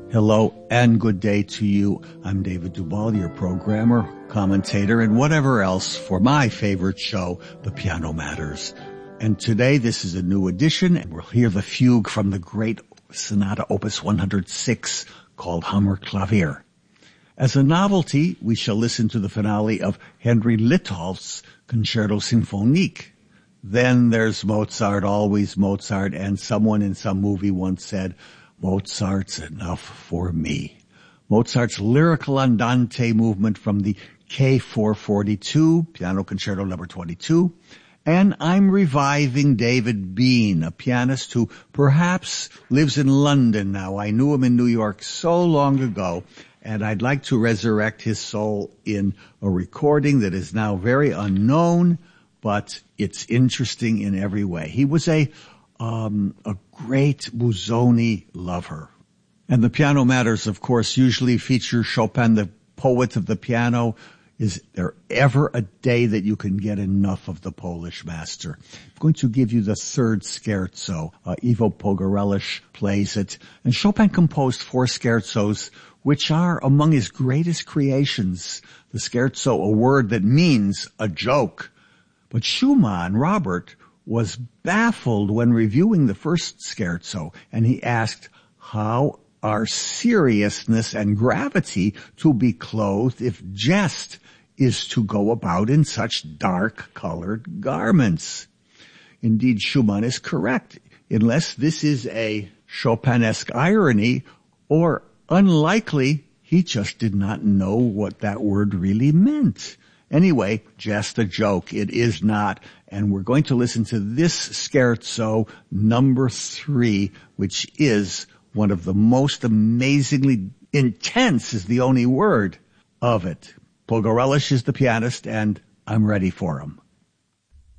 Hello and good day to you. I'm David Duvall, your programmer, commentator, and whatever else for my favorite show, The Piano Matters. And today this is a new edition, and we'll hear the fugue from the great Sonata Opus 106 called Hammerklavier. As a novelty, we shall listen to the finale of Henry Litolf's Concerto Symphonique. Then there's Mozart, always Mozart, and someone in some movie once said, Mozart's enough for me. Mozart's lyrical andante movement from the K442, Piano Concerto number 22. And I'm reviving David Bean, a pianist who perhaps lives in London now. I knew him in New York so long ago, and I'd like to resurrect his soul in a recording that is now very unknown, but it's interesting in every way. He was a great Busoni lover. And the Piano Matters, of course, usually feature Chopin, the poet of the piano. Is there ever a day that you can get enough of the Polish master? I'm going to give you the third scherzo. Ivo Pogorelich plays it. And Chopin composed 4 scherzos, which are among his greatest creations. The scherzo, a word that means a joke. But Schumann, Robert, was baffled when reviewing the first scherzo, and he asked, how are seriousness and gravity to be clothed if jest is to go about in such dark-colored garments? Indeed, Schumann is correct, unless this is a Chopinesque irony, or unlikely, he just did not know what that word really meant. Anyway, just a joke. It is not. And we're going to listen to this scherzo number 3, which is one of the most amazingly intense, is the only word of it. Pogorelich is the pianist, and I'm ready for him.